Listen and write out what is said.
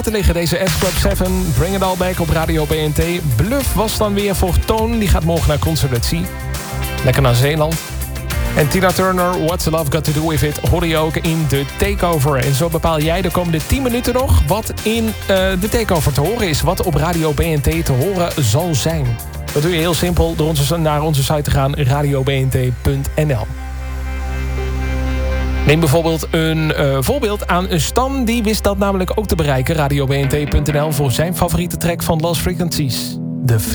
te liggen. Deze S Club 7, Bring It All Back op Radio BNT. Bluff was dan weer voor Toon. Die gaat morgen naar Concert Sea. Lekker naar Zeeland. En Tina Turner, What's Love Got To Do With It, hoor je ook in de Takeover. En zo bepaal jij de komende 10 minuten nog wat in de Takeover te horen is. Wat op Radio BNT te horen zal zijn. Dat doe je heel simpel door naar onze site te gaan, radiobnt.nl. Neem bijvoorbeeld een voorbeeld aan een Stan. Die wist dat namelijk ook te bereiken. radiobnt.nl voor zijn favoriete track van Lost Frequencies.